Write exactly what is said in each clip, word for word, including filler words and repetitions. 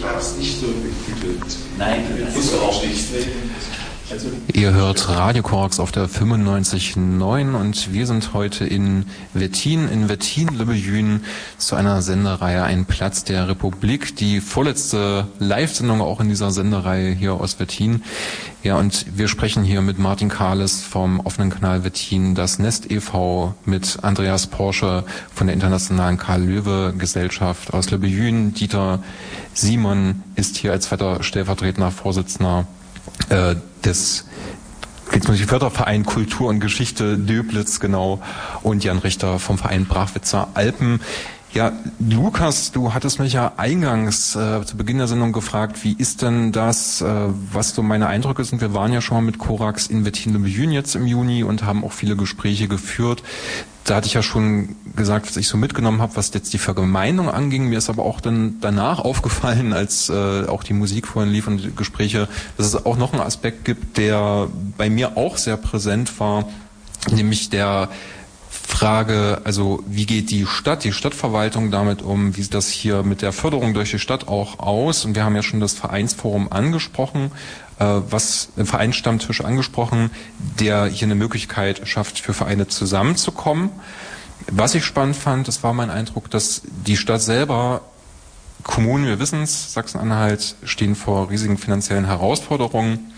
Ich habe es nicht so betitelt. Nein, das ist auch nicht. Also ihr hört Radio Korax auf der fünfundneunzig Komma neun und wir sind heute in Wettin, in Wettin-le-Bethune zu einer Sendereihe Ein Platz der Republik. Die vorletzte Live-Sendung auch in dieser Sendereihe hier aus Wettin. Ja, und wir sprechen hier mit Martin Kahles vom offenen Kanal Wettin, das Nest e V, mit Andreas Porsche von der internationalen Karl-Löwe-Gesellschaft aus Le-Bethune. Dieter Simon ist hier als zweiter stellvertretender Vorsitzender äh, des Förderverein Kultur und Geschichte Döblitz, genau, und Jan Richter vom Verein Brachwitzer Alpen. Ja, Lukas, du hattest mich ja eingangs äh, zu Beginn der Sendung gefragt, wie ist denn das, äh, was so meine Eindrücke sind. Wir waren ja schon mal mit Korax in Wettin-le-Bethune jetzt im Juni und haben auch viele Gespräche geführt. Da hatte ich ja schon gesagt, was ich so mitgenommen habe, was jetzt die Vergemeindung anging. Mir ist aber auch dann danach aufgefallen, als äh, auch die Musik vorhin lief und die Gespräche, dass es auch noch einen Aspekt gibt, der bei mir auch sehr präsent war, nämlich der Frage, also wie geht die Stadt, die Stadtverwaltung damit um, wie sieht das hier mit der Förderung durch die Stadt auch aus? Und wir haben ja schon das Vereinsforum angesprochen, äh, was im Vereinsstammtisch angesprochen, der hier eine Möglichkeit schafft, für Vereine zusammenzukommen. Was ich spannend fand, das war mein Eindruck, dass die Stadt selber, Kommunen, wir wissen es, Sachsen-Anhalt stehen vor riesigen finanziellen Herausforderungen.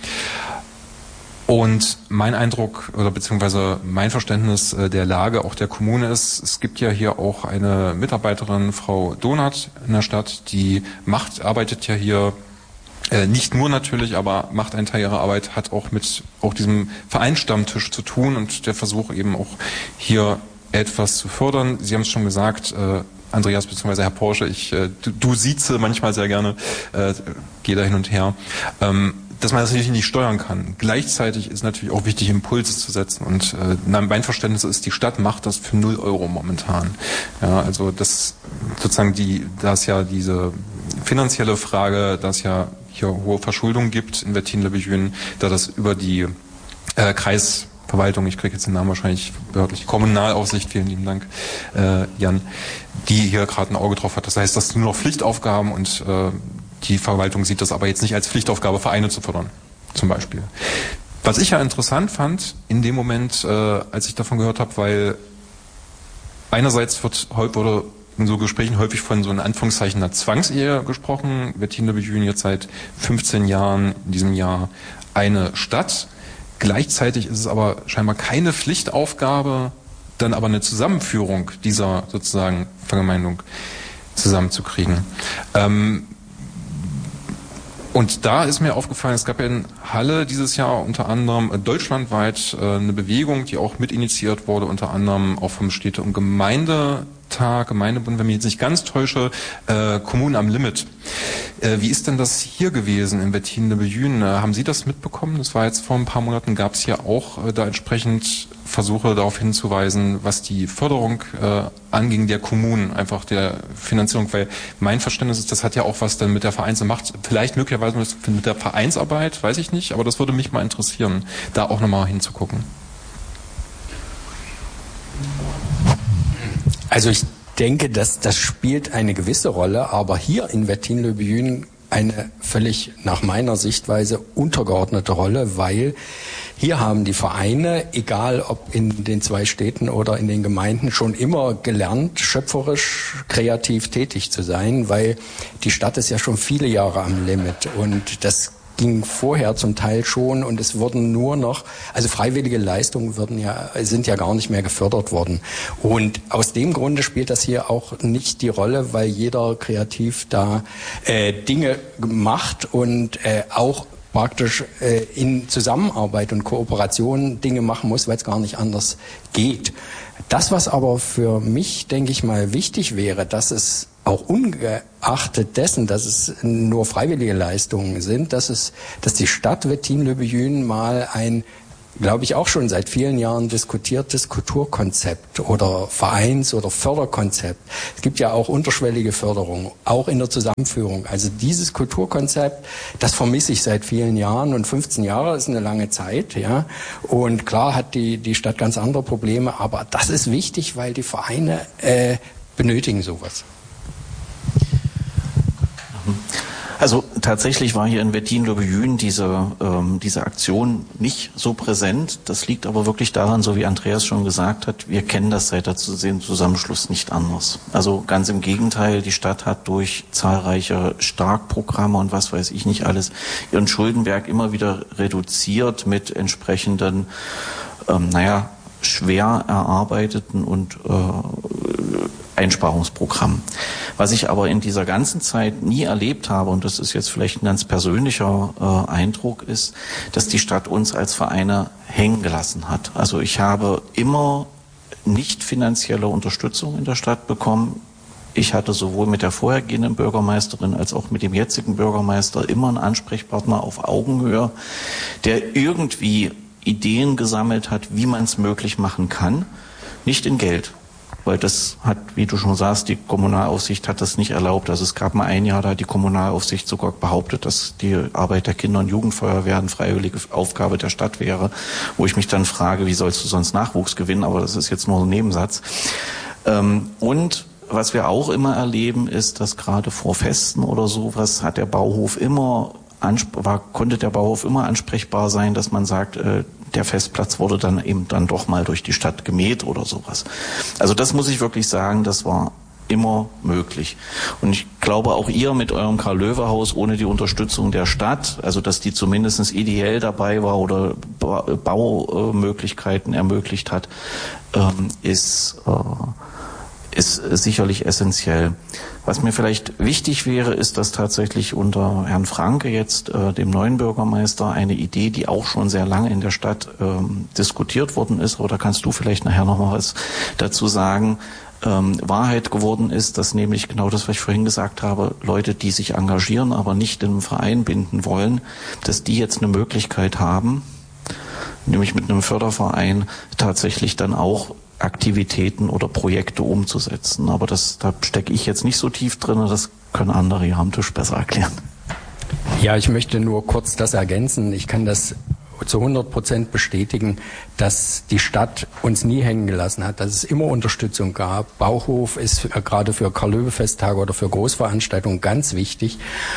Und mein Eindruck oder beziehungsweise mein Verständnis der Lage auch der Kommune ist, es gibt ja hier auch eine Mitarbeiterin, Frau Donath in der Stadt, die macht, arbeitet ja hier äh, nicht nur natürlich, aber macht einen Teil ihrer Arbeit, hat auch mit auch diesem Vereinsstammtisch zu tun und der Versuch eben auch hier etwas zu fördern. Sie haben es schon gesagt, äh, Andreas bzw. Herr Porsche, ich, äh, du, du sieze manchmal sehr gerne, äh, gehe da hin und her. Ähm, dass man das natürlich nicht steuern kann. Gleichzeitig ist natürlich auch wichtig, Impulse zu setzen. Und äh, mein Verständnis ist, die Stadt macht das für null Euro momentan. Ja, also das sozusagen die, da es ja diese finanzielle Frage, dass es ja hier hohe Verschuldung gibt in Wettin-le-Bethune, da das über die äh, Kreisverwaltung, ich kriege jetzt den Namen wahrscheinlich wörtlich, Kommunalaufsicht, vielen lieben Dank, äh, Jan, die hier gerade ein Auge drauf hat. Das heißt, das sind nur noch Pflichtaufgaben und äh, die Verwaltung sieht das aber jetzt nicht als Pflichtaufgabe, Vereine zu fördern, zum Beispiel. Was ich ja interessant fand, in dem Moment, äh, als ich davon gehört habe, weil einerseits wird heute wurde in so Gesprächen häufig von so in Anführungszeichen einer Zwangsehe gesprochen. Wettin-le-Bethune jetzt seit fünfzehn Jahren in diesem Jahr eine Stadt. Gleichzeitig ist es aber scheinbar keine Pflichtaufgabe, dann aber eine Zusammenführung dieser sozusagen Vergemeindung zusammenzukriegen. Ähm, Und da ist mir aufgefallen, es gab ja in Halle dieses Jahr unter anderem deutschlandweit eine Bewegung, die auch mitinitiiert wurde, unter anderem auch vom Städte- und Gemeindetag, Gemeindebund, wenn mich jetzt nicht ganz täusche, äh, Kommunen am Limit. Äh, wie ist denn das hier gewesen in Wettin-le-Bethune? Haben Sie das mitbekommen? Das war jetzt vor ein paar Monaten, gab es ja auch äh, da entsprechend Versuche darauf hinzuweisen, was die Förderung äh, anging der Kommunen, einfach der Finanzierung, weil mein Verständnis ist, das hat ja auch was dann mit der Vereinsarbeit, vielleicht möglicherweise mit der Vereinsarbeit, weiß ich nicht, aber das würde mich mal interessieren, da auch nochmal hinzugucken. Also ich denke, dass das spielt eine gewisse Rolle, aber hier in Wettin-le-Bethune eine völlig nach meiner Sichtweise untergeordnete Rolle, weil hier haben die Vereine, egal ob in den zwei Städten oder in den Gemeinden, schon immer gelernt, schöpferisch, kreativ tätig zu sein, weil die Stadt ist ja schon viele Jahre am Limit und das ging vorher zum Teil schon und es wurden nur noch, also freiwillige Leistungen würden ja, sind ja gar nicht mehr gefördert worden. Und aus dem Grunde spielt das hier auch nicht die Rolle, weil jeder kreativ da äh, Dinge macht und äh, auch praktisch äh, in Zusammenarbeit und Kooperation Dinge machen muss, weil es gar nicht anders geht. Das, was aber für mich, denke ich mal, wichtig wäre, dass es auch ungeachtet dessen, dass es nur freiwillige Leistungen sind, dass es, dass die Stadt Wettin-le-Bethune mal ein, glaube ich, auch schon seit vielen Jahren diskutiertes Kulturkonzept oder Vereins- oder Förderkonzept. Es gibt ja auch unterschwellige Förderung, auch in der Zusammenführung. Also dieses Kulturkonzept, das vermisse ich seit vielen Jahren und fünfzehn Jahre ist eine lange Zeit, ja. Und klar hat die, die Stadt ganz andere Probleme, aber das ist wichtig, weil die Vereine äh, benötigen sowas. Also tatsächlich war hier in Wettin-Löbejün diese, ähm, diese Aktion nicht so präsent. Das liegt aber wirklich daran, so wie Andreas schon gesagt hat, wir kennen das seit der Zusammenschluss nicht anders. Also ganz im Gegenteil, die Stadt hat durch zahlreiche Starkprogramme und was weiß ich nicht alles ihren Schuldenberg immer wieder reduziert mit entsprechenden, ähm, naja, schwer erarbeiteten und äh, Einsparungsprogramm. Was ich aber in dieser ganzen Zeit nie erlebt habe, und das ist jetzt vielleicht ein ganz persönlicher äh, Eindruck, ist, dass die Stadt uns als Vereine hängen gelassen hat. Also ich habe immer nicht finanzielle Unterstützung in der Stadt bekommen. Ich hatte sowohl mit der vorhergehenden Bürgermeisterin als auch mit dem jetzigen Bürgermeister immer einen Ansprechpartner auf Augenhöhe, der irgendwie Ideen gesammelt hat, wie man es möglich machen kann, nicht in Geld. Weil das hat, wie du schon sagst, die Kommunalaufsicht hat das nicht erlaubt. Also es gab mal ein Jahr, da hat die Kommunalaufsicht sogar behauptet, dass die Arbeit der Kinder- und Jugendfeuerwehr eine freiwillige Aufgabe der Stadt wäre, wo ich mich dann frage, wie sollst du sonst Nachwuchs gewinnen? Aber das ist jetzt nur ein Nebensatz. Und was wir auch immer erleben, ist, dass gerade vor Festen oder sowas hat der Bauhof immer war, konnte der Bauhof immer ansprechbar sein, dass man sagt, äh, der Festplatz wurde dann eben dann doch mal durch die Stadt gemäht oder sowas. Also das muss ich wirklich sagen, das war immer möglich. Und ich glaube auch ihr mit eurem Karl-Löwe-Haus ohne die Unterstützung der Stadt, also dass die zumindest ideell dabei war oder Baumöglichkeiten ermöglicht hat, ähm, ist äh, ist sicherlich essentiell. Was mir vielleicht wichtig wäre, ist, dass tatsächlich unter Herrn Franke jetzt, äh, dem neuen Bürgermeister, eine Idee, die auch schon sehr lange in der Stadt ähm, diskutiert worden ist, aber da kannst du vielleicht nachher noch mal was dazu sagen, ähm, Wahrheit geworden ist, dass nämlich genau das, was ich vorhin gesagt habe, Leute, die sich engagieren, aber nicht in einem Verein binden wollen, dass die jetzt eine Möglichkeit haben, nämlich mit einem Förderverein tatsächlich dann auch Aktivitäten oder Projekte umzusetzen. Aber das, da stecke ich jetzt nicht so tief drin, das können andere hier am Tisch besser erklären. Ja, ich möchte nur kurz das ergänzen. Ich kann das zu hundert Prozent bestätigen, dass die Stadt uns nie hängen gelassen hat, dass es immer Unterstützung gab. Bauhof ist gerade für Karl-Löwe-Festtage oder für Großveranstaltungen ganz wichtig.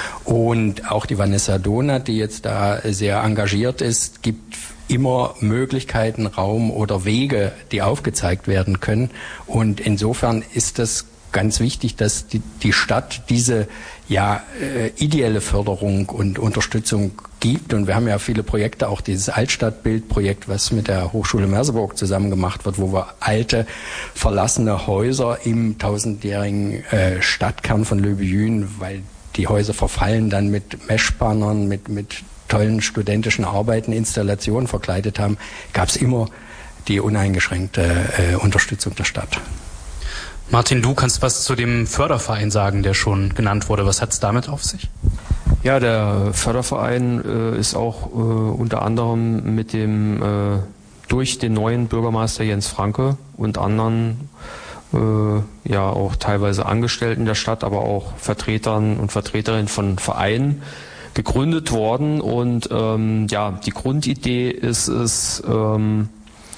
Und auch die Vanessa Donath, die jetzt da sehr engagiert ist, gibt immer Möglichkeiten, Raum oder Wege, die aufgezeigt werden können. Und insofern ist das ganz wichtig, dass die, die Stadt diese ja äh, ideelle Förderung und Unterstützung gibt. Und wir haben ja viele Projekte, auch dieses Altstadtbildprojekt, was mit der Hochschule Merseburg zusammen gemacht wird, wo wir alte, verlassene Häuser im tausendjährigen äh, Stadtkern von Löbejün, weil die Häuser verfallen, dann mit Meshbannern, mit, mit tollen studentischen Arbeiten, Installationen verkleidet haben, gab es immer die uneingeschränkte äh, Unterstützung der Stadt. Martin, du kannst was zu dem Förderverein sagen, der schon genannt wurde. Was hat es damit auf sich? Ja, der Förderverein äh, ist auch äh, unter anderem mit dem äh, durch den neuen Bürgermeister Jens Franke und anderen äh, ja auch teilweise Angestellten der Stadt, aber auch Vertretern und Vertreterinnen von Vereinen gegründet worden. Und ähm, ja, die Grundidee ist es, ähm,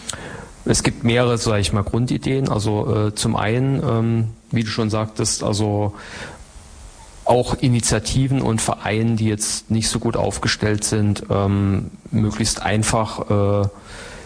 es gibt mehrere, sage ich mal, Grundideen. Also äh, zum einen, ähm, wie du schon sagtest, also auch Initiativen und Vereinen, die jetzt nicht so gut aufgestellt sind, ähm, möglichst einfach äh,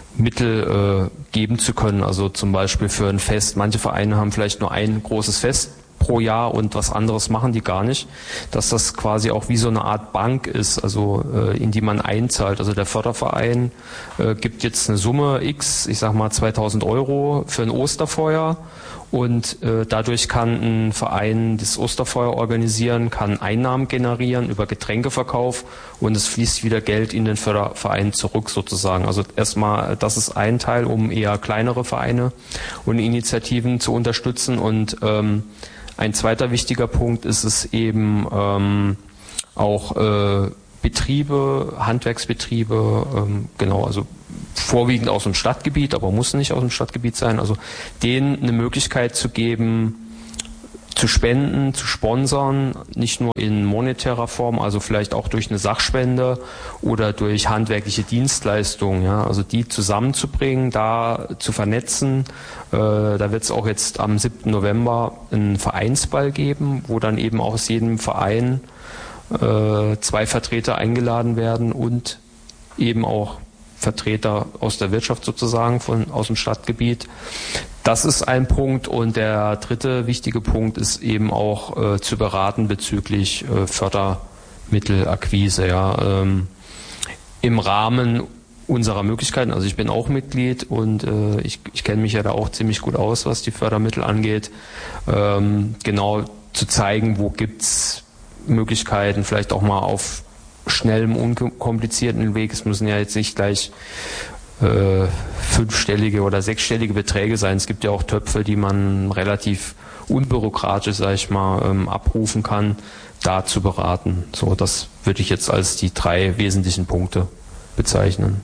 Mittel äh, geben zu können. Also zum Beispiel für ein Fest. Manche Vereine haben vielleicht nur ein großes Fest pro Jahr und was anderes machen die gar nicht, dass das quasi auch wie so eine Art Bank ist, also äh, in die man einzahlt. Also der Förderverein äh, gibt jetzt eine Summe X, ich sag mal zweitausend Euro für ein Osterfeuer und äh, dadurch kann ein Verein das Osterfeuer organisieren, kann Einnahmen generieren über Getränkeverkauf und es fließt wieder Geld in den Förderverein zurück sozusagen. Also erstmal, das ist ein Teil, um eher kleinere Vereine und Initiativen zu unterstützen und ähm, ein zweiter wichtiger Punkt ist es eben ähm, auch äh, Betriebe, Handwerksbetriebe, ähm, genau, also vorwiegend aus dem Stadtgebiet, aber muss nicht aus dem Stadtgebiet sein, also denen eine Möglichkeit zu geben, zu spenden, zu sponsern, nicht nur in monetärer Form, also vielleicht auch durch eine Sachspende oder durch handwerkliche Dienstleistungen, ja, also die zusammenzubringen, da zu vernetzen. Äh, da wird es auch jetzt am siebten November einen Vereinsball geben, wo dann eben aus jedem Verein äh, zwei Vertreter eingeladen werden und eben auch Vertreter aus der Wirtschaft sozusagen von aus dem Stadtgebiet. Das ist ein Punkt, und der dritte wichtige Punkt ist eben auch äh, zu beraten bezüglich äh, Fördermittelakquise. Ja, ähm, im Rahmen unserer Möglichkeiten, also ich bin auch Mitglied und äh, ich, ich kenne mich ja da auch ziemlich gut aus, was die Fördermittel angeht, ähm, genau zu zeigen, wo gibt's Möglichkeiten, vielleicht auch mal auf schnellem, unkomplizierten Weg. Es müssen ja jetzt nicht gleich äh, fünfstellige oder sechsstellige Beträge sein. Es gibt ja auch Töpfe, die man relativ unbürokratisch, sag ich mal, ähm, abrufen kann, da zu beraten. So, das würde ich jetzt als die drei wesentlichen Punkte bezeichnen.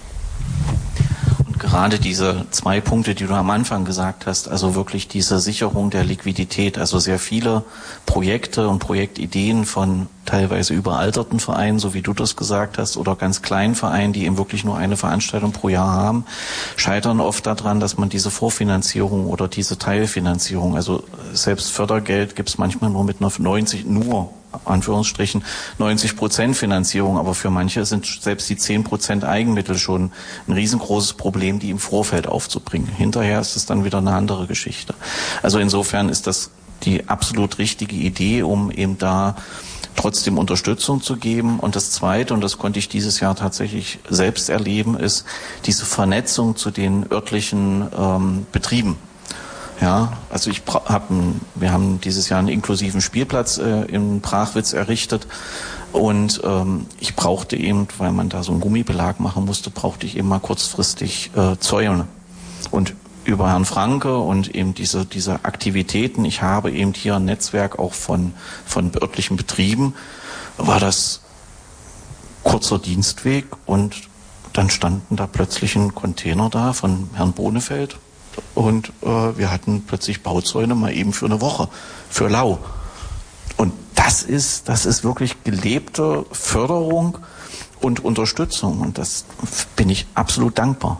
Und gerade diese zwei Punkte, die du am Anfang gesagt hast, also wirklich diese Sicherung der Liquidität, also sehr viele Projekte und Projektideen von teilweise überalterten Vereinen, so wie du das gesagt hast, oder ganz kleinen Vereinen, die eben wirklich nur eine Veranstaltung pro Jahr haben, scheitern oft daran, dass man diese Vorfinanzierung oder diese Teilfinanzierung, also selbst Fördergeld gibt es manchmal nur mit einer neunzig, nur Anführungsstrichen neunzig Prozent Finanzierung, aber für manche sind selbst die zehn Prozent Eigenmittel schon ein riesengroßes Problem, die im Vorfeld aufzubringen. Hinterher ist es dann wieder eine andere Geschichte. Also insofern ist das die absolut richtige Idee, um eben da trotzdem Unterstützung zu geben. Und das Zweite, und das konnte ich dieses Jahr tatsächlich selbst erleben, ist diese Vernetzung zu den örtlichen ähm, Betrieben. Ja, also ich hab, wir haben dieses Jahr einen inklusiven Spielplatz äh, in Brachwitz errichtet, und ähm, ich brauchte eben, weil man da so einen Gummibelag machen musste, brauchte ich eben mal kurzfristig äh, Zäune. Und über Herrn Franke und eben diese diese Aktivitäten, ich habe eben hier ein Netzwerk auch von von örtlichen Betrieben, war das kurzer Dienstweg, und dann standen da plötzlich ein Container da von Herrn Bonefeld. Und äh, wir hatten plötzlich Bauzäune mal eben für eine Woche, für lau. Und das ist, das ist wirklich gelebte Förderung und Unterstützung. Und das bin ich absolut dankbar.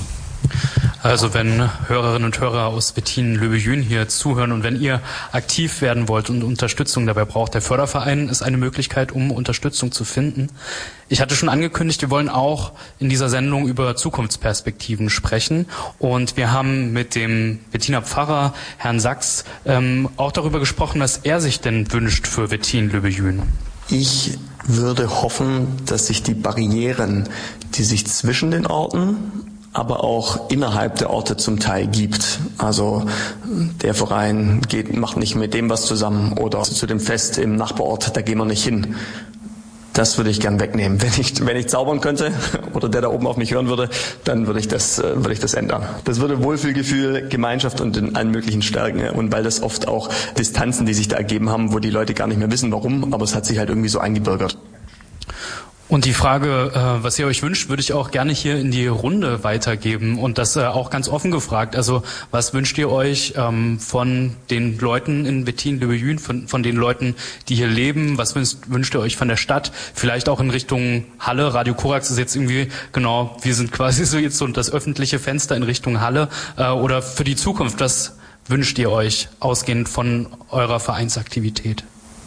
Also wenn Hörerinnen und Hörer aus Wettin-Löbejün hier zuhören und wenn ihr aktiv werden wollt und Unterstützung dabei braucht, der Förderverein ist eine Möglichkeit, um Unterstützung zu finden. Ich hatte schon angekündigt, wir wollen auch in dieser Sendung über Zukunftsperspektiven sprechen, und wir haben mit dem Wettiner Pfarrer, Herrn Sachs, ähm, auch darüber gesprochen, was er sich denn wünscht für Wettin-Löbejün. Ich würde hoffen, dass sich die Barrieren, die sich zwischen den Orten, aber auch innerhalb der Orte zum Teil gibt. Also der Verein geht, macht nicht mit dem was zusammen, oder zu dem Fest im Nachbarort, da gehen wir nicht hin. Das würde ich gern wegnehmen. Wenn ich, wenn ich zaubern könnte oder der da oben auf mich hören würde, dann würde ich das, würde ich das ändern. Das würde Wohlfühlgefühl, Gemeinschaft und in allen möglichen stärken. Und weil das oft auch Distanzen, die sich da ergeben haben, wo die Leute gar nicht mehr wissen, warum, aber es hat sich halt irgendwie so eingebürgert. Und die Frage, äh, was ihr euch wünscht, würde ich auch gerne hier in die Runde weitergeben, und das äh, auch ganz offen gefragt. Also was wünscht ihr euch ähm, von den Leuten in Wettin-Löbejün, von, von den Leuten, die hier leben? Was wünscht, wünscht ihr euch von der Stadt? Vielleicht auch in Richtung Halle. Radio Korax ist jetzt irgendwie, genau, wir sind quasi so jetzt so das öffentliche Fenster in Richtung Halle. Äh, oder für die Zukunft, was wünscht ihr euch ausgehend von eurer Vereinsaktivität?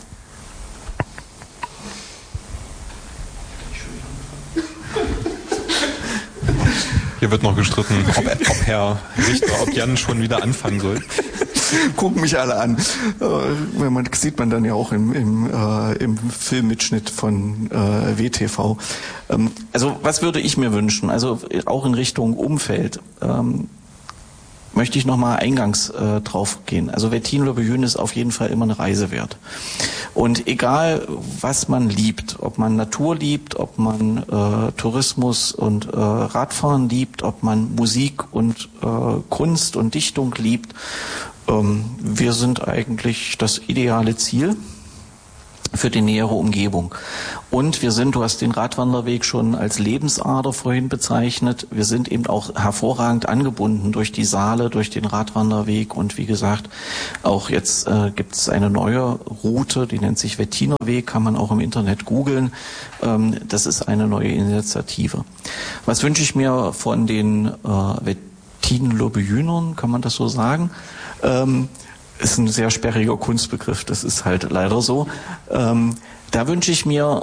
Hier wird noch gestritten, ob, ob Herr Richter, ob Jan schon wieder anfangen soll. Gucken mich alle an. Äh, man sieht man dann ja auch im, im, äh, im Filmmitschnitt von äh, W T V. Ähm, also was würde ich mir wünschen? Also auch in Richtung Umfeld. Ähm, möchte ich nochmal eingangs äh, drauf gehen. Also Wettin-Löbejün ist auf jeden Fall immer eine Reise wert. Und egal, was man liebt, ob man Natur liebt, ob man äh, Tourismus und äh, Radfahren liebt, ob man Musik und äh, Kunst und Dichtung liebt, ähm, wir sind eigentlich das ideale Ziel für die nähere Umgebung. Und wir sind, du hast den Radwanderweg schon als Lebensader vorhin bezeichnet, wir sind eben auch hervorragend angebunden durch die Saale, durch den Radwanderweg, und wie gesagt, auch jetzt äh, gibt es eine neue Route, die nennt sich Wettiner Weg, kann man auch im Internet googeln. Ähm, das ist eine neue Initiative. Was wünsche ich mir von den äh, Wettin-Löbejünern, kann man das so sagen? Ähm, ist ein sehr sperriger Kunstbegriff, das ist halt leider so, ähm, da wünsche ich mir,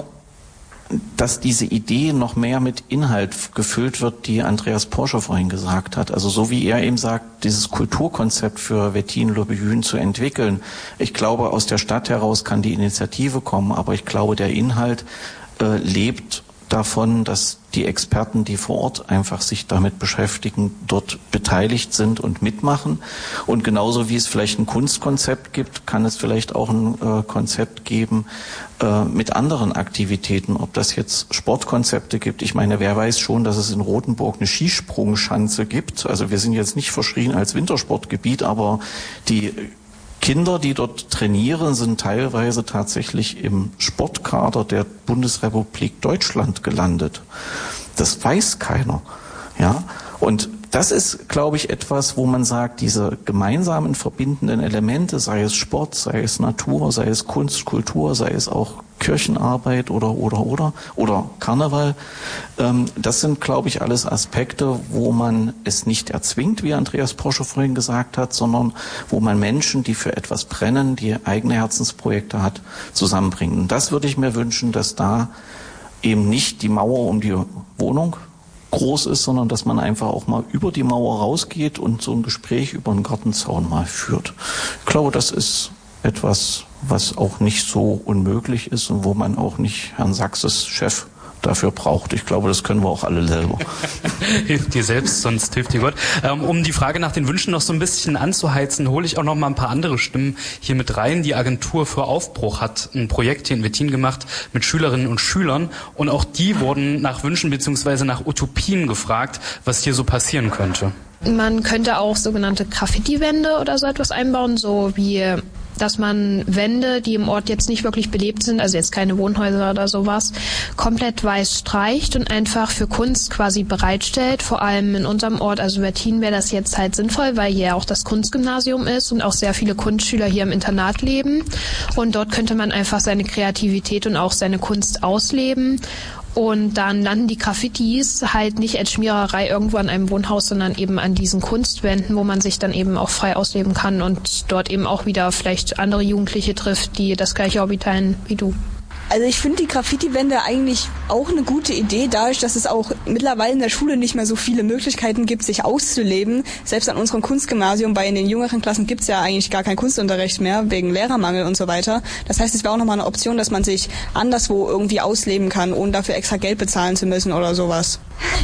dass diese Idee noch mehr mit Inhalt gefüllt wird, die Andreas Porsche vorhin gesagt hat. Also so wie er eben sagt, dieses Kulturkonzept für Wettin-Le Bethune zu entwickeln. Ich glaube, aus der Stadt heraus kann die Initiative kommen, aber ich glaube, der Inhalt äh, lebt davon, dass die Experten, die vor Ort einfach sich damit beschäftigen, dort beteiligt sind und mitmachen. Und genauso wie es vielleicht ein Kunstkonzept gibt, kann es vielleicht auch ein äh, Konzept geben äh, mit anderen Aktivitäten. Ob das jetzt Sportkonzepte gibt. Ich meine, wer weiß schon, dass es in Rothenburg eine Skisprungschanze gibt. Also wir sind jetzt nicht verschrien als Wintersportgebiet, aber die Kinder, die dort trainieren, sind teilweise tatsächlich im Sportkader der Bundesrepublik Deutschland gelandet. Das weiß keiner. Ja, und das ist, glaube ich, etwas, wo man sagt, diese gemeinsamen verbindenden Elemente, sei es Sport, sei es Natur, sei es Kunst, Kultur, sei es auch Kirchenarbeit oder oder oder oder Karneval, ähm, das sind, glaube ich, alles Aspekte, wo man es nicht erzwingt, wie Andreas Porsche vorhin gesagt hat, sondern wo man Menschen, die für etwas brennen, die eigene Herzensprojekte hat, zusammenbringt. Und das würde ich mir wünschen, dass da eben nicht die Mauer um die Wohnung groß ist, sondern dass man einfach auch mal über die Mauer rausgeht und so ein Gespräch über einen Gartenzaun mal führt. Ich glaube, das ist etwas, was auch nicht so unmöglich ist und wo man auch nicht Herrn Sachses Chef dafür braucht. Ich glaube, das können wir auch alle selber. Hilft dir selbst, sonst hilft dir Gott. Ähm, um die Frage nach den Wünschen noch so ein bisschen anzuheizen, hole ich auch noch mal ein paar andere Stimmen hier mit rein. Die Agentur für Aufbruch hat ein Projekt hier in Wettin gemacht mit Schülerinnen und Schülern und auch die wurden nach Wünschen bzw. nach Utopien gefragt, was hier so passieren könnte. Man könnte auch sogenannte Graffiti-Wände oder so etwas einbauen, so wie dass man Wände, die im Ort jetzt nicht wirklich belebt sind, also jetzt keine Wohnhäuser oder sowas, komplett weiß streicht und einfach für Kunst quasi bereitstellt. Vor allem in unserem Ort, also Wettin, wäre das jetzt halt sinnvoll, weil hier auch das Kunstgymnasium ist und auch sehr viele Kunstschüler hier im Internat leben. Und dort könnte man einfach seine Kreativität und auch seine Kunst ausleben. Und dann landen die Graffitis halt nicht als Schmiererei irgendwo an einem Wohnhaus, sondern eben an diesen Kunstwänden, wo man sich dann eben auch frei ausleben kann und dort eben auch wieder vielleicht andere Jugendliche trifft, die das gleiche Hobby teilen wie du. Also ich finde die Graffiti-Wände eigentlich auch eine gute Idee, dadurch, dass es auch mittlerweile in der Schule nicht mehr so viele Möglichkeiten gibt, sich auszuleben. Selbst an unserem Kunstgymnasium, bei in den jüngeren Klassen gibt es ja eigentlich gar keinen Kunstunterricht mehr, wegen Lehrermangel und so weiter. Das heißt, es wäre auch nochmal eine Option, dass man sich anderswo irgendwie ausleben kann, ohne dafür extra Geld bezahlen zu müssen oder sowas.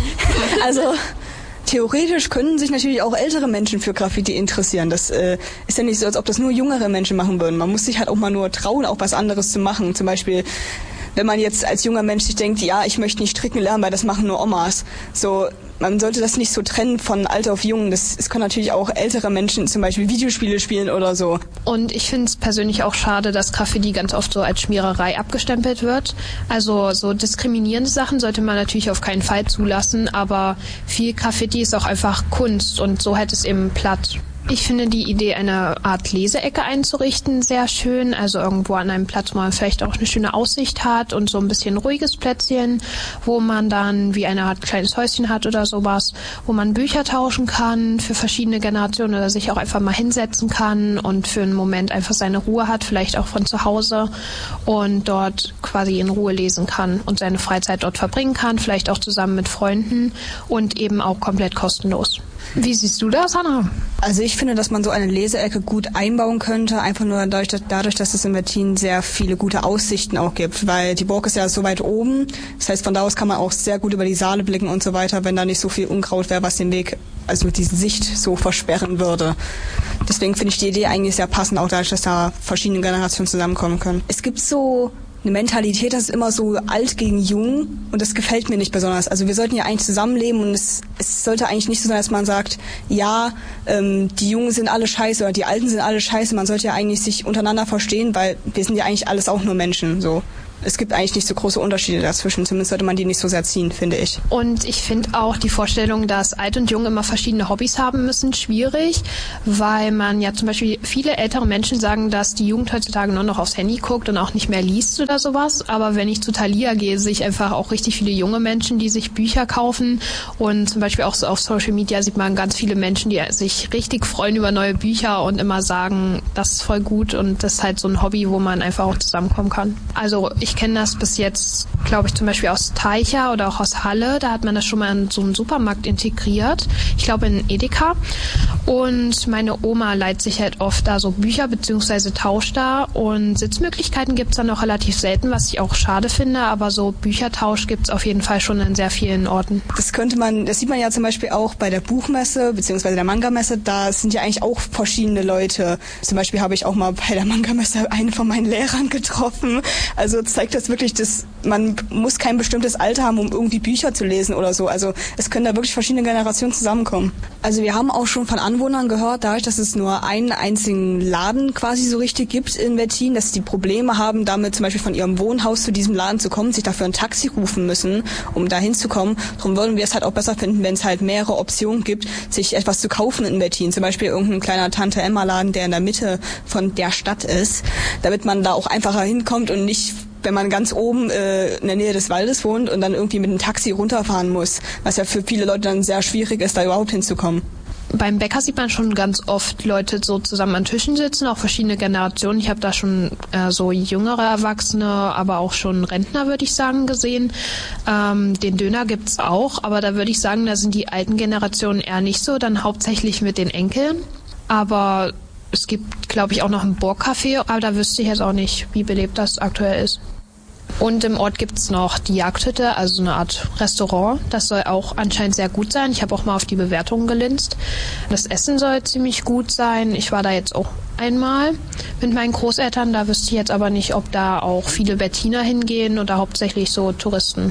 Also theoretisch können sich natürlich auch ältere Menschen für Graffiti interessieren. Das äh, ist ja nicht so, als ob das nur jüngere Menschen machen würden. Man muss sich halt auch mal nur trauen, auch was anderes zu machen. Zum Beispiel, wenn man jetzt als junger Mensch sich denkt, ja, ich möchte nicht stricken lernen, weil das machen nur Omas. So, man sollte das nicht so trennen von alt auf jung. Das, es können natürlich auch ältere Menschen zum Beispiel Videospiele spielen oder so. Und ich finde es persönlich auch schade, dass Graffiti ganz oft so als Schmiererei abgestempelt wird. Also so diskriminierende Sachen sollte man natürlich auf keinen Fall zulassen, aber viel Graffiti ist auch einfach Kunst und so hält es eben Platz. Ich finde die Idee, eine Art Leseecke einzurichten, sehr schön. Also irgendwo an einem Platz, wo man vielleicht auch eine schöne Aussicht hat und so ein bisschen ruhiges Plätzchen, wo man dann wie eine Art kleines Häuschen hat oder sowas, wo man Bücher tauschen kann für verschiedene Generationen oder sich auch einfach mal hinsetzen kann und für einen Moment einfach seine Ruhe hat, vielleicht auch von zu Hause und dort quasi in Ruhe lesen kann und seine Freizeit dort verbringen kann, vielleicht auch zusammen mit Freunden und eben auch komplett kostenlos. Wie siehst du das, Hanna? Also ich finde, dass man so eine Leseecke gut einbauen könnte, einfach nur dadurch, dass, dadurch, dass es in Wettin sehr viele gute Aussichten auch gibt, weil die Burg ist ja so weit oben, das heißt, von da aus kann man auch sehr gut über die Saale blicken und so weiter, wenn da nicht so viel Unkraut wäre, was den Weg, also mit dieser Sicht so versperren würde. Deswegen finde ich die Idee eigentlich sehr passend, auch dadurch, dass da verschiedene Generationen zusammenkommen können. Es gibt so eine Mentalität, das ist immer so alt gegen jung und das gefällt mir nicht besonders. Also wir sollten ja eigentlich zusammenleben und es, es sollte eigentlich nicht so sein, dass man sagt, ja, ähm, die Jungen sind alle scheiße oder die Alten sind alle scheiße. Man sollte ja eigentlich sich untereinander verstehen, weil wir sind ja eigentlich alles auch nur Menschen, so. Es gibt eigentlich nicht so große Unterschiede dazwischen. Zumindest sollte man die nicht so sehr ziehen, finde ich. Und ich finde auch die Vorstellung, dass alt und jung immer verschiedene Hobbys haben müssen, schwierig, weil man ja zum Beispiel viele ältere Menschen sagen, dass die Jugend heutzutage nur noch aufs Handy guckt und auch nicht mehr liest oder sowas. Aber wenn ich zu Thalia gehe, sehe ich einfach auch richtig viele junge Menschen, die sich Bücher kaufen. Und zum Beispiel auch so auf Social Media sieht man ganz viele Menschen, die sich richtig freuen über neue Bücher und immer sagen, das ist voll gut und das ist halt so ein Hobby, wo man einfach auch zusammenkommen kann. Also ich Ich kenne das bis jetzt, glaube ich, zum Beispiel aus Teicha oder auch aus Halle. Da hat man das schon mal in so einen Supermarkt integriert. Ich glaube in Edeka. Und meine Oma leiht sich halt oft da so Bücher bzw. tauscht da. Und Sitzmöglichkeiten gibt es dann noch relativ selten, was ich auch schade finde. Aber so Büchertausch gibt es auf jeden Fall schon in sehr vielen Orten. Das könnte man, das sieht man ja zum Beispiel auch bei der Buchmesse bzw. der Manga-Messe. Da sind ja eigentlich auch verschiedene Leute. Zum Beispiel habe ich auch mal bei der Manga-Messe einen von meinen Lehrern getroffen. Also zeigt das wirklich, dass man muss kein bestimmtes Alter haben, um irgendwie Bücher zu lesen oder so. Also es können da wirklich verschiedene Generationen zusammenkommen. Also wir haben auch schon von Anwohnern gehört, dadurch, dass es nur einen einzigen Laden quasi so richtig gibt in Wettin, dass die Probleme haben, damit zum Beispiel von ihrem Wohnhaus zu diesem Laden zu kommen, sich dafür ein Taxi rufen müssen, um da hinzukommen. Darum würden wir es halt auch besser finden, wenn es halt mehrere Optionen gibt, sich etwas zu kaufen in Wettin. Zum Beispiel irgendein kleiner Tante-Emma-Laden, der in der Mitte von der Stadt ist, damit man da auch einfacher hinkommt und nicht, wenn man ganz oben äh, in der Nähe des Waldes wohnt und dann irgendwie mit einem Taxi runterfahren muss, was ja für viele Leute dann sehr schwierig ist, da überhaupt hinzukommen. Beim Bäcker sieht man schon ganz oft Leute so zusammen an Tischen sitzen, auch verschiedene Generationen. Ich habe da schon äh, so jüngere Erwachsene, aber auch schon Rentner, würde ich sagen, gesehen. Ähm, den Döner gibt's auch, aber da würde ich sagen, da sind die alten Generationen eher nicht so, dann hauptsächlich mit den Enkeln. Aber es gibt, glaube ich, auch noch ein Burgcafé, aber da wüsste ich jetzt auch nicht, wie belebt das aktuell ist. Und im Ort gibt's noch die Jagdhütte, also eine Art Restaurant. Das soll auch anscheinend sehr gut sein. Ich habe auch mal auf die Bewertungen gelinst. Das Essen soll ziemlich gut sein. Ich war da jetzt auch einmal mit meinen Großeltern. Da wüsste ich jetzt aber nicht, ob da auch viele Wettiner hingehen oder hauptsächlich so Touristen.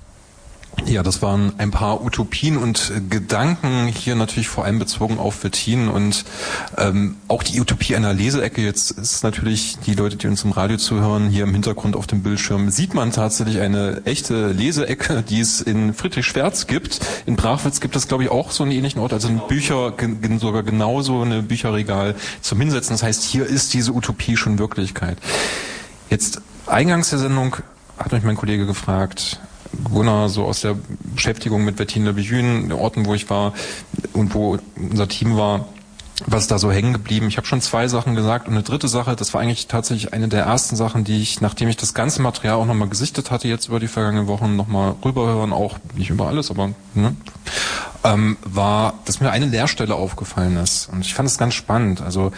Ja, das waren ein paar Utopien und Gedanken, hier natürlich vor allem bezogen auf Wettin und ähm, auch die Utopie einer Leseecke. Jetzt ist natürlich, die Leute, die uns im Radio zuhören, hier im Hintergrund auf dem Bildschirm, sieht man tatsächlich eine echte Leseecke, die es in Friedrichswerz gibt. In Brachwitz gibt es, glaube ich, auch so einen ähnlichen Ort, also ein Bücher, sogar genauso eine Bücherregal zum Hinsetzen. Das heißt, hier ist diese Utopie schon Wirklichkeit. Jetzt eingangs der Sendung hat mich mein Kollege gefragt, Gunnar, so aus der Beschäftigung mit Wettin-le-Bethune, den Orten, wo ich war und wo unser Team war, was ist da so hängen geblieben? Ich habe schon zwei Sachen gesagt und eine dritte Sache, das war eigentlich tatsächlich eine der ersten Sachen, die ich, nachdem ich das ganze Material auch nochmal gesichtet hatte, jetzt über die vergangenen Wochen nochmal rüberhören, auch nicht über alles, aber ne, ähm, war, dass mir eine Leerstelle aufgefallen ist und ich fand es ganz spannend. Also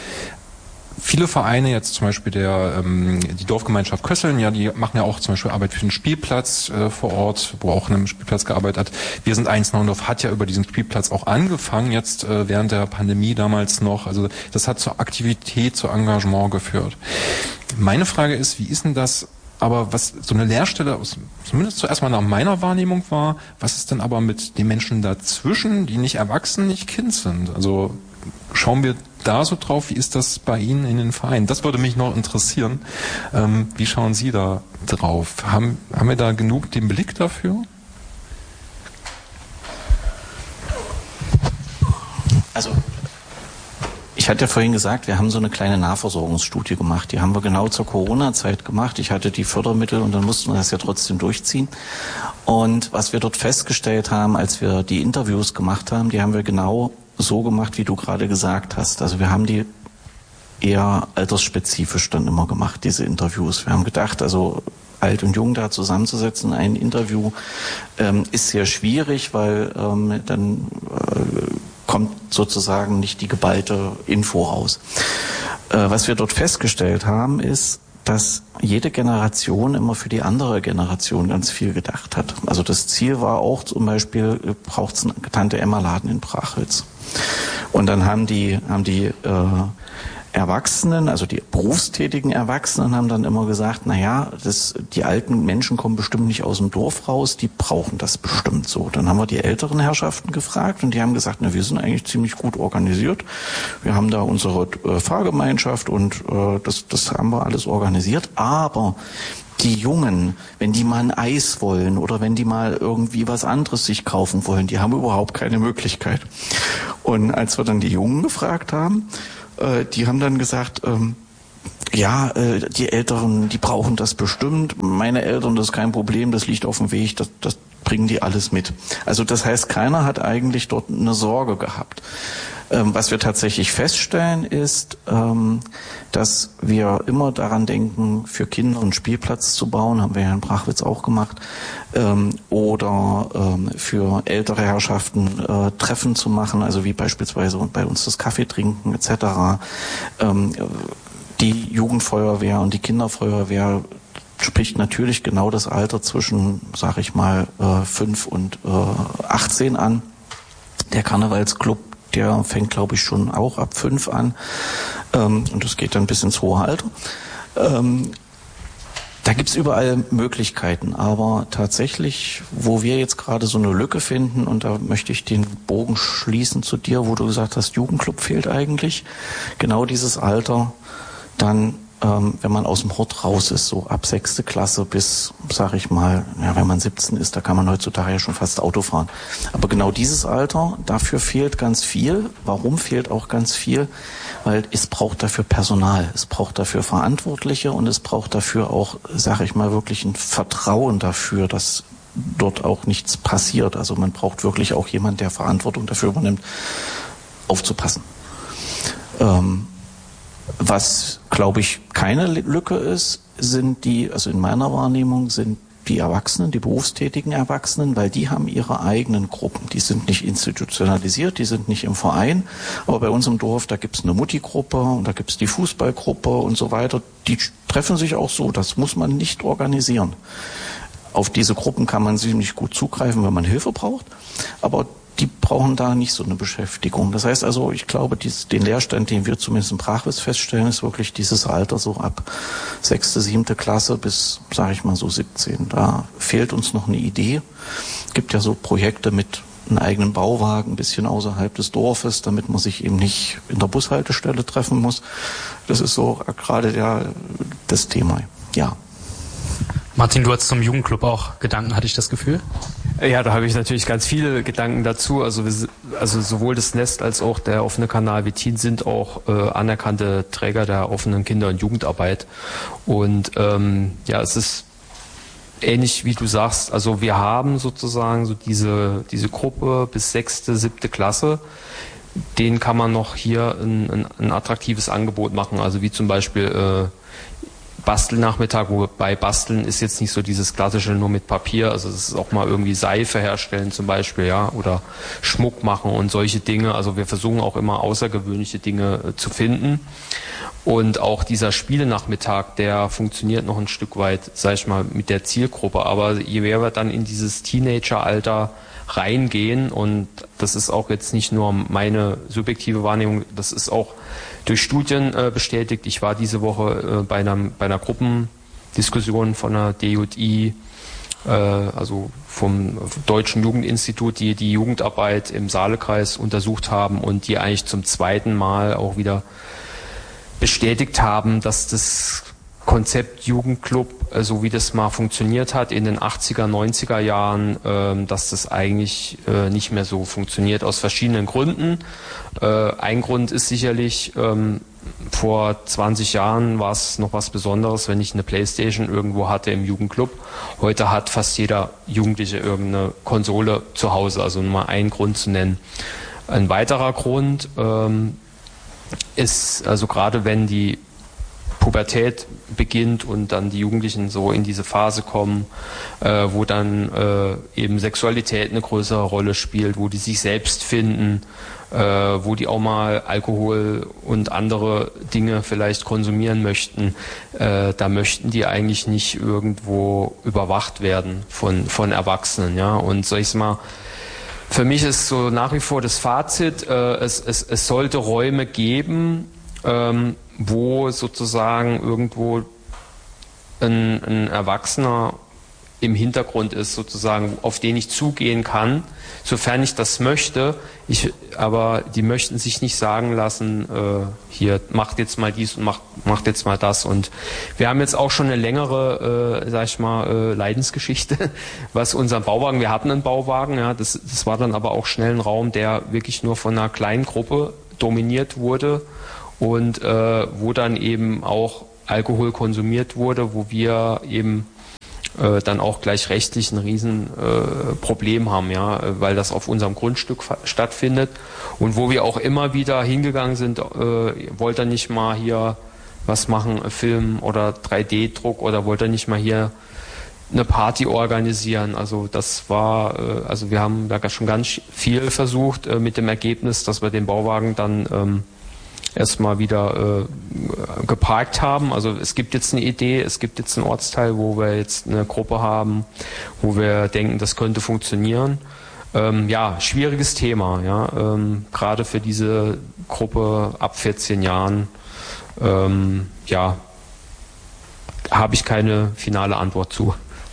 viele Vereine, jetzt zum Beispiel der ähm, die Dorfgemeinschaft Kösseln, ja, die machen ja auch zum Beispiel Arbeit für den Spielplatz äh, vor Ort, wo auch in einem Spielplatz gearbeitet hat. Wir sind eins Naundorf, hat ja über diesen Spielplatz auch angefangen, jetzt äh, während der Pandemie damals noch. Also das hat zur Aktivität, zu Engagement geführt. Meine Frage ist, wie ist denn das, aber was so eine Leerstelle, aus, zumindest zuerst mal nach meiner Wahrnehmung war, was ist denn aber mit den Menschen dazwischen, die nicht erwachsen, nicht Kind sind? Also schauen wir da so drauf, wie ist das bei Ihnen in den Vereinen? Das würde mich noch interessieren. Ähm, wie schauen Sie da drauf? Haben, haben wir da genug den Blick dafür? Also, ich hatte ja vorhin gesagt, wir haben so eine kleine Nahversorgungsstudie gemacht. Die haben wir genau zur Corona-Zeit gemacht. Ich hatte die Fördermittel und dann mussten wir das ja trotzdem durchziehen. Und was wir dort festgestellt haben, als wir die Interviews gemacht haben, die haben wir genau so gemacht, wie du gerade gesagt hast. Also wir haben die eher altersspezifisch dann immer gemacht, diese Interviews. Wir haben gedacht, also alt und jung da zusammenzusetzen, ein Interview ähm, ist sehr schwierig, weil ähm, dann äh, kommt sozusagen nicht die geballte Info raus. Äh, was wir dort festgestellt haben, ist, dass jede Generation immer für die andere Generation ganz viel gedacht hat. Also das Ziel war auch zum Beispiel, braucht es einen Tante-Emma-Laden in Brachwitz. Und dann haben die, haben die äh, Erwachsenen, also die berufstätigen Erwachsenen haben dann immer gesagt, na ja, das, die alten Menschen kommen bestimmt nicht aus dem Dorf raus, die brauchen das bestimmt so. Dann haben wir die älteren Herrschaften gefragt und die haben gesagt, na, wir sind eigentlich ziemlich gut organisiert. Wir haben da unsere äh, Fahrgemeinschaft und äh, das, das haben wir alles organisiert, aber die Jungen, wenn die mal ein Eis wollen oder wenn die mal irgendwie was anderes sich kaufen wollen, die haben überhaupt keine Möglichkeit. Und als wir dann die Jungen gefragt haben, äh, die haben dann gesagt, ähm, ja, äh, die Älteren, die brauchen das bestimmt. Meine Eltern, das ist kein Problem, das liegt auf dem Weg, das, das bringen die alles mit. Also das heißt, keiner hat eigentlich dort eine Sorge gehabt. Ähm, was wir tatsächlich feststellen ist, ähm, dass wir immer daran denken, für Kinder einen Spielplatz zu bauen, haben wir ja in Brachwitz auch gemacht, ähm, oder ähm, für ältere Herrschaften äh, Treffen zu machen, also wie beispielsweise bei uns das Kaffee trinken et cetera. Ähm, die Jugendfeuerwehr und die Kinderfeuerwehr spricht natürlich genau das Alter zwischen, sag ich mal, äh, fünf und äh, achtzehn an. Der Karnevalsclub, der fängt, glaube ich, schon auch ab fünf an. Ähm, und das geht dann bis ins hohe Alter. Ähm, da gibt's überall Möglichkeiten. Aber tatsächlich, wo wir jetzt gerade so eine Lücke finden, und da möchte ich den Bogen schließen zu dir, wo du gesagt hast, Jugendclub fehlt eigentlich. Genau dieses Alter, dann Ähm, wenn man aus dem Hort raus ist, so ab sechste Klasse bis, sag ich mal, ja, wenn man siebzehn ist, da kann man heutzutage ja schon fast Auto fahren. Aber genau dieses Alter, dafür fehlt ganz viel. Warum fehlt auch ganz viel? Weil es braucht dafür Personal, es braucht dafür Verantwortliche und es braucht dafür auch, sag ich mal, wirklich ein Vertrauen dafür, dass dort auch nichts passiert. Also man braucht wirklich auch jemand, der Verantwortung dafür übernimmt, aufzupassen. Ähm, Was, glaube ich, keine Lücke ist, sind die, also in meiner Wahrnehmung, sind die Erwachsenen, die berufstätigen Erwachsenen, weil die haben ihre eigenen Gruppen. Die sind nicht institutionalisiert, die sind nicht im Verein, aber bei uns im Dorf, da gibt's eine Mutti-Gruppe und da gibt's die Fußballgruppe und so weiter. Die treffen sich auch so, das muss man nicht organisieren. Auf diese Gruppen kann man ziemlich gut zugreifen, wenn man Hilfe braucht, aber die brauchen da nicht so eine Beschäftigung. Das heißt also, ich glaube, dies, den Leerstand, den wir zumindest in Brachwitz feststellen, ist wirklich dieses Alter so ab sechste, siebte Klasse bis, sage ich mal, so siebzehn. Da fehlt uns noch eine Idee. Es gibt ja so Projekte mit einem eigenen Bauwagen, ein bisschen außerhalb des Dorfes, damit man sich eben nicht in der Bushaltestelle treffen muss. Das ist so gerade der, das Thema. Ja. Martin, du hast zum Jugendclub auch Gedanken, hatte ich das Gefühl? Ja, da habe ich natürlich ganz viele Gedanken dazu. Also, wir, also sowohl das Nest als auch der offene Kanal Wettin sind auch äh, anerkannte Träger der offenen Kinder- und Jugendarbeit. Und ähm, ja, es ist ähnlich wie du sagst. Also wir haben sozusagen so diese diese Gruppe bis sechste, siebte Klasse. Denen kann man noch hier ein, ein, ein attraktives Angebot machen. Also wie zum Beispiel äh, Bastelnachmittag, wobei Basteln ist jetzt nicht so dieses klassische nur mit Papier, also es ist auch mal irgendwie Seife herstellen zum Beispiel, ja, oder Schmuck machen und solche Dinge. Also wir versuchen auch immer außergewöhnliche Dinge äh, zu finden. Und auch dieser Spielenachmittag, der funktioniert noch ein Stück weit, sag ich mal, mit der Zielgruppe. Aber je mehr wir dann in dieses Teenageralter reingehen, und das ist auch jetzt nicht nur meine subjektive Wahrnehmung, das ist auch durch Studien äh, bestätigt. Ich war diese Woche äh, bei, einer, bei einer Gruppendiskussion von der D J I, äh, also vom Deutschen Jugendinstitut, die die Jugendarbeit im Saalekreis untersucht haben und die eigentlich zum zweiten Mal auch wieder bestätigt haben, dass das Konzept Jugendclub, äh, so wie das mal funktioniert hat in den achtziger, neunziger Jahren, äh, dass das eigentlich äh, nicht mehr so funktioniert, aus verschiedenen Gründen. Äh, ein Grund ist sicherlich, ähm, vor zwanzig Jahren war es noch was Besonderes, wenn ich eine Playstation irgendwo hatte im Jugendclub. Heute hat fast jeder Jugendliche irgendeine Konsole zu Hause, also nur mal einen Grund zu nennen. Ein weiterer Grund ähm, ist, also gerade wenn die Pubertät beginnt und dann die Jugendlichen so in diese Phase kommen, äh, wo dann äh, eben Sexualität eine größere Rolle spielt, wo die sich selbst finden, äh, wo die auch mal Alkohol und andere Dinge vielleicht konsumieren möchten, äh, da möchten die eigentlich nicht irgendwo überwacht werden von, von Erwachsenen. Ja? Und sag ich mal, für mich ist so nach wie vor das Fazit, äh, es, es, es sollte Räume geben, ähm, wo sozusagen irgendwo ein, ein Erwachsener im Hintergrund ist, sozusagen, auf den ich zugehen kann, sofern ich das möchte. Ich, aber die möchten sich nicht sagen lassen, äh, hier, macht jetzt mal dies und macht, macht jetzt mal das. Und wir haben jetzt auch schon eine längere, äh, sag ich mal, äh, Leidensgeschichte, was unseren Bauwagen, wir hatten einen Bauwagen, ja, das, das war dann aber auch schnell ein Raum, der wirklich nur von einer kleinen Gruppe dominiert wurde und äh, wo dann eben auch Alkohol konsumiert wurde, wo wir eben äh, dann auch gleich rechtlich ein Riesenproblem äh, haben, ja, weil das auf unserem Grundstück stattfindet und wo wir auch immer wieder hingegangen sind, äh, wollt ihr nicht mal hier was machen, Film oder drei D Druck oder wollt ihr nicht mal hier eine Party organisieren. Also das war, äh, also wir haben da schon ganz viel versucht äh, mit dem Ergebnis, dass wir den Bauwagen dann ähm, erstmal wieder äh, geparkt haben. Also es gibt jetzt eine Idee, es gibt jetzt einen Ortsteil, wo wir jetzt eine Gruppe haben, wo wir denken, das könnte funktionieren. Ähm, ja, schwieriges Thema, ja, ähm, gerade für diese Gruppe ab vierzehn Jahren, ähm, ja, habe ich keine finale Antwort zu.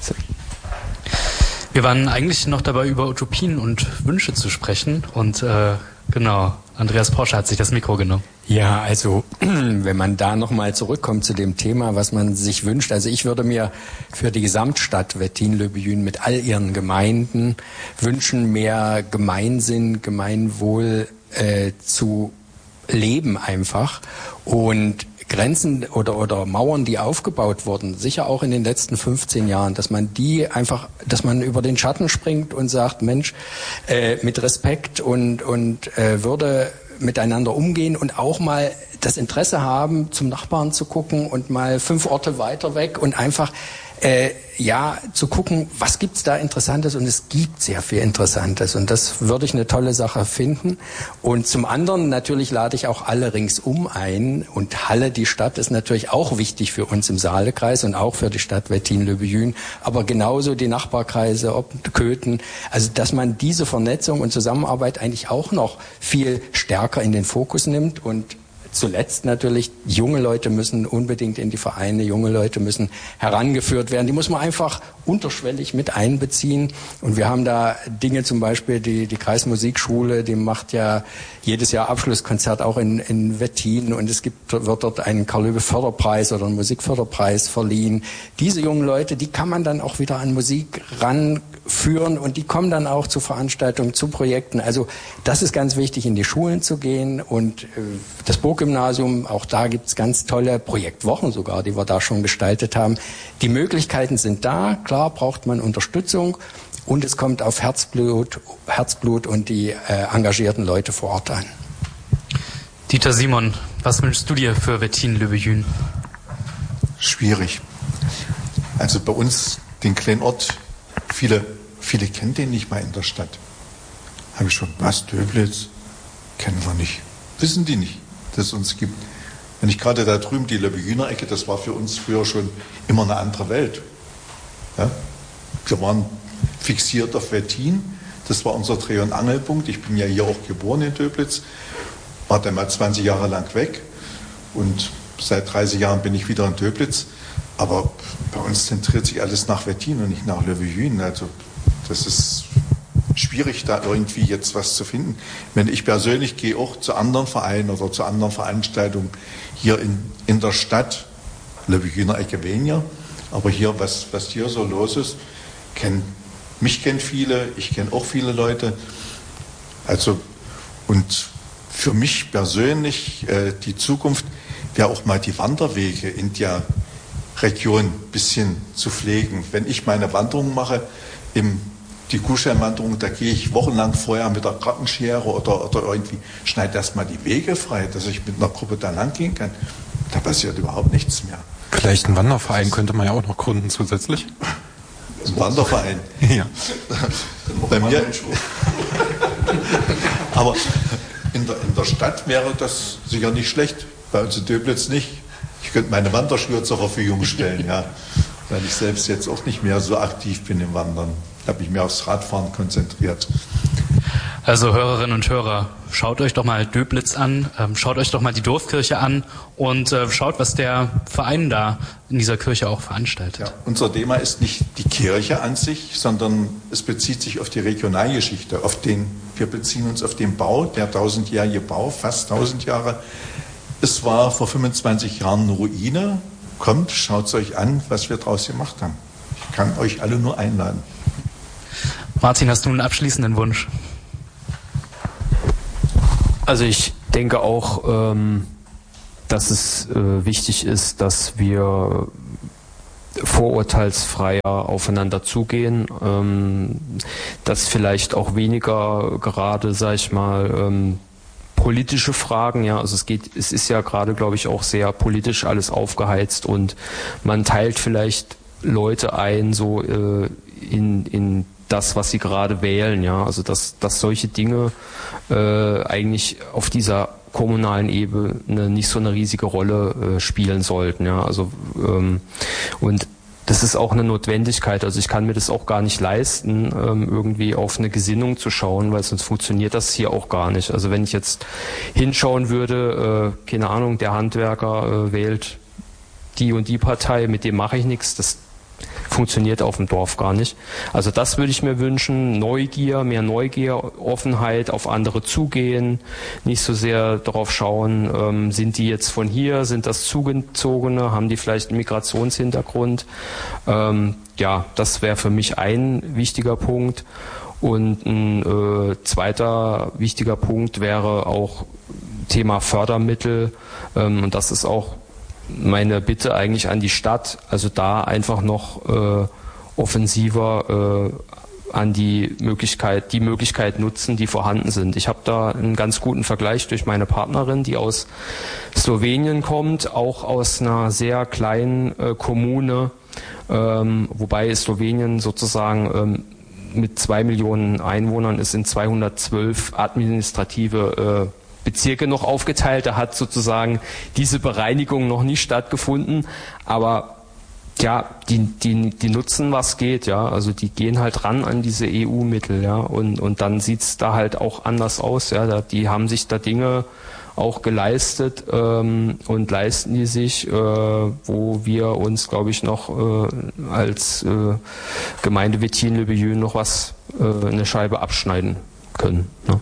Wir waren eigentlich noch dabei, über Utopien und Wünsche zu sprechen und äh, genau, Andreas Porsche hat sich das Mikro genommen. Ja, also wenn man da nochmal zurückkommt zu dem Thema, was man sich wünscht, also ich würde mir für die Gesamtstadt Wettin-le-Buyün mit all ihren Gemeinden wünschen, mehr Gemeinsinn, Gemeinwohl äh, zu leben einfach und Grenzen oder, oder Mauern, die aufgebaut wurden, sicher auch in den letzten fünfzehn Jahren, dass man die einfach, dass man über den Schatten springt und sagt, Mensch, äh, mit Respekt und, und äh, Würde miteinander umgehen und auch mal das Interesse haben, zum Nachbarn zu gucken und mal fünf Orte weiter weg und einfach äh, ja zu gucken, was gibt's da Interessantes, und es gibt sehr viel Interessantes und das würde ich eine tolle Sache finden. Und zum anderen natürlich lade ich auch alle ringsum ein, und Halle, die Stadt, ist natürlich auch wichtig für uns im Saalekreis und auch für die Stadt Wettin-le-Buyün, aber genauso die Nachbarkreise, ob Köthen, also dass man diese Vernetzung und Zusammenarbeit eigentlich auch noch viel stärker in den Fokus nimmt. Und zuletzt natürlich, junge Leute müssen unbedingt in die Vereine, junge Leute müssen herangeführt werden. Die muss man einfach unterschwellig mit einbeziehen. Und wir haben da Dinge, zum Beispiel die, die Kreismusikschule, die macht ja jedes Jahr Abschlusskonzert auch in, in Wettin. Und es gibt, wird dort einen Karl-Löwe-Förderpreis oder einen Musikförderpreis verliehen. Diese jungen Leute, die kann man dann auch wieder an Musik ranführen und die kommen dann auch zu Veranstaltungen, zu Projekten. Also das ist ganz wichtig, in die Schulen zu gehen. Und äh, das Burggymnasium, auch da gibt's ganz tolle Projektwochen sogar, die wir da schon gestaltet haben. Die Möglichkeiten sind da, klar braucht man Unterstützung und es kommt auf Herzblut, Herzblut und die äh, engagierten Leute vor Ort an. Dieter Simon, was wünschst du dir für Wettin-le-Buyün? Schwierig. Also bei uns, den kleinen Ort, viele, viele kennen den nicht mal in der Stadt. Habe ich schon, was, Döblitz? Kennen wir nicht. Wissen die nicht, dass es uns gibt. Wenn ich gerade da drüben die Le-Buyüner Ecke, das war für uns früher schon immer eine andere Welt. Ja? Wir waren fixiert auf Wettin, das war unser Dreh- und Angelpunkt. Ich bin ja hier auch geboren in Döblitz, war dann mal zwanzig Jahre lang weg und seit dreißig Jahren bin ich wieder in Döblitz. Aber bei uns zentriert sich alles nach Wettin und nicht nach Le-Buyün. Also das ist schwierig, da irgendwie jetzt was zu finden. Wenn ich persönlich gehe auch zu anderen Vereinen oder zu anderen Veranstaltungen hier in, in der Stadt, Le-Buyüner Ecke weniger, aber hier, was, was hier so los ist, kenn, mich kennen viele, ich kenne auch viele Leute. Also, und für mich persönlich, äh, die Zukunft wäre auch mal die Wanderwege in der Region ein bisschen zu pflegen. Wenn ich meine Wanderung mache, im die Kuhschelwanderung, da gehe ich wochenlang vorher mit der Gartenschere oder, oder irgendwie schneide erstmal die Wege frei, dass ich mit einer Gruppe da lang gehen kann. Da passiert überhaupt nichts mehr. Vielleicht einen Wanderverein könnte man ja auch noch gründen zusätzlich. Ein Wanderverein? Ja. Bei mir. Aber in der, in der Stadt wäre das sicher nicht schlecht. Bei uns in Döblitz nicht. Ich könnte meine Wanderschuhe zur Verfügung stellen, ja. Weil ich selbst jetzt auch nicht mehr so aktiv bin im Wandern. Da habe ich mich aufs Radfahren konzentriert. Also Hörerinnen und Hörer, schaut euch doch mal Döblitz an, ähm, schaut euch doch mal die Dorfkirche an und äh, schaut, was der Verein da in dieser Kirche auch veranstaltet. Ja, unser Thema ist nicht die Kirche an sich, sondern es bezieht sich auf die Regionalgeschichte. Auf den, wir beziehen uns auf den Bau, der tausendjährige Bau, fast tausend Jahre. Es war vor fünfundzwanzig Jahren eine Ruine. Kommt, schaut es euch an, was wir daraus gemacht haben. Ich kann euch alle nur einladen. Martin, hast du einen abschließenden Wunsch? Also ich denke auch, ähm, dass es äh, wichtig ist, dass wir vorurteilsfreier aufeinander zugehen, ähm, dass vielleicht auch weniger gerade, sag ich mal, ähm, politische Fragen, ja, also es geht, es ist ja gerade, glaube ich, auch sehr politisch alles aufgeheizt und man teilt vielleicht Leute ein, so äh, in, in das, was sie gerade wählen, ja, also dass, dass solche Dinge äh, eigentlich auf dieser kommunalen Ebene nicht so eine riesige Rolle äh, spielen sollten, ja, also ähm, und das ist auch eine Notwendigkeit, also ich kann mir das auch gar nicht leisten, ähm, irgendwie auf eine Gesinnung zu schauen, weil sonst funktioniert das hier auch gar nicht. Also wenn ich jetzt hinschauen würde, äh, keine Ahnung, der Handwerker äh, wählt die und die Partei, mit dem mache ich nichts, das funktioniert auf dem Dorf gar nicht. Also das würde ich mir wünschen, Neugier, mehr Neugier, Offenheit, auf andere zugehen, nicht so sehr darauf schauen, ähm, sind die jetzt von hier, sind das Zugezogene, haben die vielleicht einen Migrationshintergrund. Ähm, ja, das wäre für mich ein wichtiger Punkt. Und ein äh, zweiter wichtiger Punkt wäre auch Thema Fördermittel. Ähm, und das ist auch meine Bitte eigentlich an die Stadt, also da einfach noch äh, offensiver äh, an die Möglichkeit, die Möglichkeit nutzen, die vorhanden sind. Ich habe da einen ganz guten Vergleich durch meine Partnerin, die aus Slowenien kommt, auch aus einer sehr kleinen äh, Kommune, ähm, wobei Slowenien sozusagen ähm, mit zwei Millionen Einwohnern ist in zweihundertzwölf administrative äh, Bezirke noch aufgeteilt, da hat sozusagen diese Bereinigung noch nicht stattgefunden, aber ja, die, die, die nutzen, was geht, ja, also die gehen halt ran an diese E U-Mittel, ja, und, und dann sieht's da halt auch anders aus, ja, da, die haben sich da Dinge auch geleistet ähm, und leisten die sich, äh, wo wir uns, glaube ich, noch äh, als äh, Gemeinde Wettin-le-Billon noch was, äh, eine Scheibe abschneiden können, ne?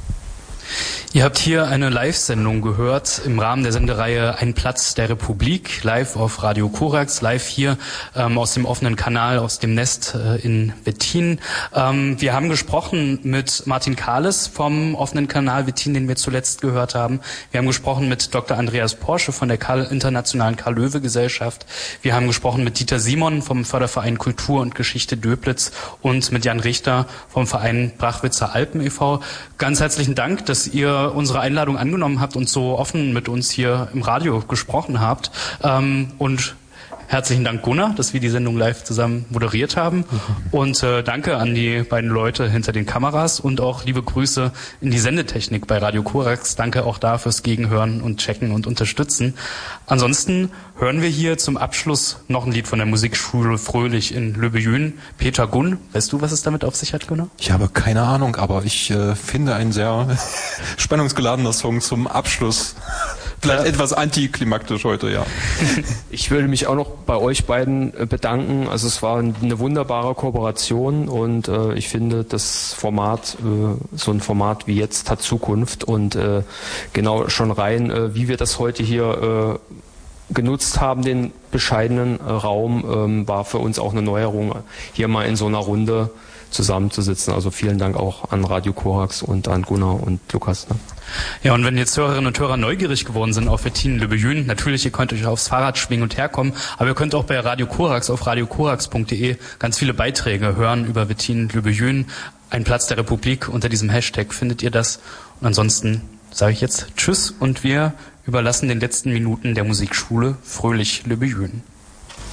Ihr habt hier eine Live-Sendung gehört im Rahmen der Sendereihe Ein Platz der Republik, live auf Radio Korax, live hier ähm, aus dem offenen Kanal, aus dem Nest äh, in Wettin. Ähm, wir haben gesprochen mit Martin Kahles vom offenen Kanal Wettin, den wir zuletzt gehört haben. Wir haben gesprochen mit Doktor Andreas Porsche von der Karl, Internationalen Karl-Löwe-Gesellschaft. Wir haben gesprochen mit Dieter Simon vom Förderverein Kultur und Geschichte Döblitz und mit Jan Richter vom Verein Brachwitzer Alpen e V Ganz herzlichen Dank, dass ihr unsere Einladung angenommen habt und so offen mit uns hier im Radio gesprochen habt. Ähm, und herzlichen Dank, Gunnar, dass wir die Sendung live zusammen moderiert haben. Mhm. Und äh, danke an die beiden Leute hinter den Kameras und auch liebe Grüße in die Sendetechnik bei Radio Korax. Danke auch da fürs Gegenhören und Checken und Unterstützen. Ansonsten hören wir hier zum Abschluss noch ein Lied von der Musikschule Fröhlich in Le Billon. Peter Gunn, weißt du, was es damit auf sich hat, Gunnar? Ich habe keine Ahnung, aber ich äh, finde ein sehr spannungsgeladener Song zum Abschluss. Vielleicht etwas antiklimaktisch heute, ja. Ich würde mich auch noch bei euch beiden bedanken. Also es war eine wunderbare Kooperation und äh, ich finde, das Format, äh, so ein Format wie jetzt, hat Zukunft und äh, genau schon rein, äh, wie wir das heute hier äh, genutzt haben, den bescheidenen äh, Raum, ähm, war für uns auch eine Neuerung, hier mal in so einer Runde zusammenzusitzen. Also vielen Dank auch an Radio Korax und an Gunnar und Lukas. Ne? Ja, und wenn jetzt Hörerinnen und Hörer neugierig geworden sind auf Wettin-le-Billon, natürlich, ihr könnt euch aufs Fahrrad schwingen und herkommen, aber ihr könnt auch bei Radio Korax auf radio korax punkt de ganz viele Beiträge hören über Wettin-le-Billon. Ein Platz der Republik, unter diesem Hashtag findet ihr das. Und ansonsten sage ich jetzt Tschüss und wir überlassen den letzten Minuten der Musikschule Fröhlich Le Billon.